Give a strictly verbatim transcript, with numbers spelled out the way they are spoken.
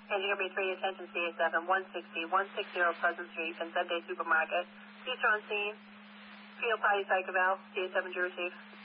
Engineer B three, attention C A seven, one sixty, one sixty Pleasant Street, Vincente Supermarket. Please on scene. Field Potty Cycle Valve, C A seven, to receive.